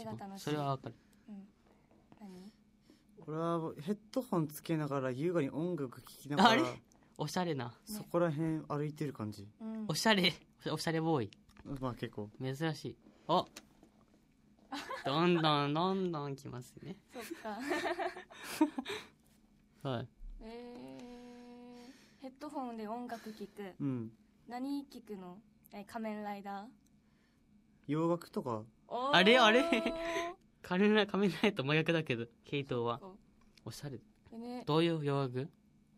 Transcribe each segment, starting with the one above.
が楽しい。 それはわかる。 何？ 俺はヘッドホンつけながら優雅に音楽聴きながら、 あれおしゃれな。 そこら辺歩いてる感じ。 おしゃれボーイ。 まあ結構。 珍しい。おどんどん来ますね。 そっか。 はい。 ヘッドホンで音楽聴く。何聴くの？仮面ライダー？ 洋楽とか。 あれ仮面ライダーと真逆だけど、系統は。おしゃれ。どういう洋楽？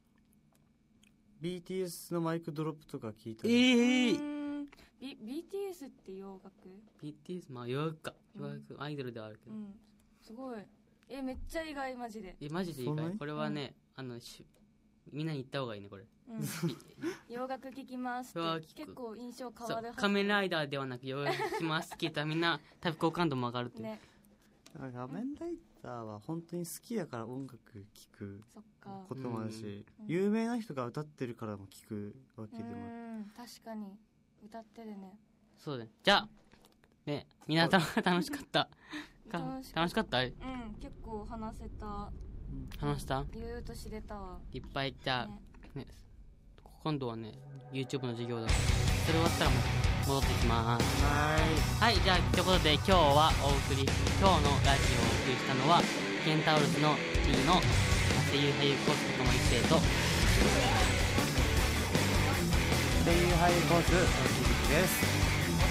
BTS のマイクドロップとか聞いた。 BTS って洋楽？ BTS まあ洋楽か。洋楽、アイドルではあるけど。 すごい。めっちゃ意外、マジで。 マジで意外。これはね、みんなに言った方がいいね、これ。 洋楽聴きますって。結構印象変わるはず。 仮面ライダーではなく洋楽聴きますって聞いたらみんな多分好感度も上がるっていう。 ね。 仮面ライダーは本当に好きだから音楽聴くこともあるし、有名な人が歌ってるからも聴くわけでもある。 確かに歌ってるね。 そうだね。じゃあね、皆さん楽しかった楽しかった？ 結構話せた。 話した？ いろいろと知れたわ。 いっぱい。じゃあね、今度はね YouTube の授業だからそれ終わったらもう戻ってきます。はい、じゃあということで今日のラジオをお送りしたのはケンタウルスの T の声優俳優コースとも一世と声優俳優コースの鈴木です。